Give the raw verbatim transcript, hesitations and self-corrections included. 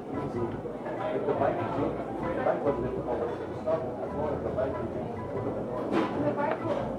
easy. If the bike is the bike was difficult, it's not as long as the bike is easy for the normal.